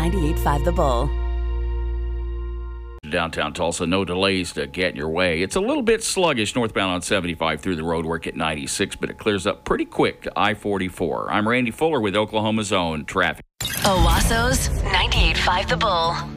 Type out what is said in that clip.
98.5 The Bull. Downtown Tulsa, no delays to get in your way. It's a little bit sluggish northbound on 75 through the roadwork at 96, but it clears up pretty quick to I-44. I'm Randy Fuller with Oklahoma's Own Traffic. Owasso's 98.5 The Bull.